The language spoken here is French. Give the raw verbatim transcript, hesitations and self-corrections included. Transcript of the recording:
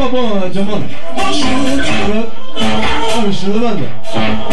放放这么的，这个二十万的。